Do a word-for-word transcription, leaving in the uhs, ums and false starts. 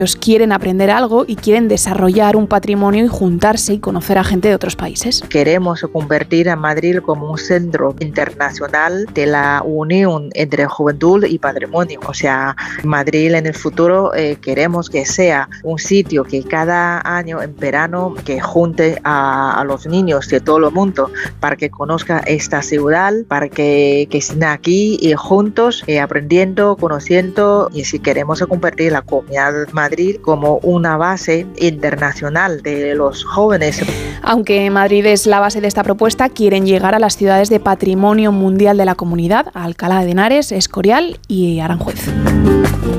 quieren aprender algo y quieren desarrollar un patrimonio y juntarse y conocer a gente de otros países. Queremos convertir a Madrid como un centro internacional de la unión entre juventud y patrimonio. O sea, Madrid en el futuro eh, queremos que sea un sitio que cada año en verano que junte a, a los niños de todo el mundo para que conozca esta ciudad, para que, que estén aquí y juntos eh, aprendiendo, conociendo, y si queremos convertir la Comunidad de Madrid como una base internacional de los jóvenes. Aunque Madrid es la base de esta propuesta, quieren llegar a las ciudades de Patrimonio Mundial de la Comunidad, a Alcalá de Henares, Escorial y Aranjuez.